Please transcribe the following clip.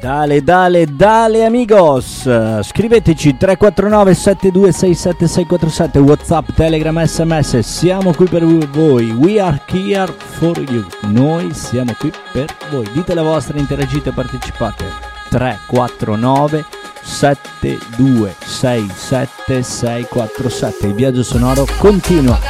Dale, dale, dale amigos, scriveteci 349 7267 647, WhatsApp, Telegram, SMS, siamo qui per voi, we are here for you, noi siamo qui per voi, dite la vostra, interagite, partecipate, 349 7267 647, il viaggio sonoro continua.